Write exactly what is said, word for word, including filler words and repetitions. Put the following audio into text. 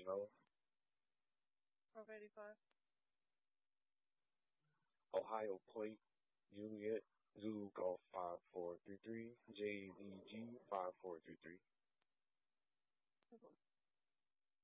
know. Prop eighty-five. Ohio Plate, Juliet, Zulu Golf five four three three, J Z G five four three three.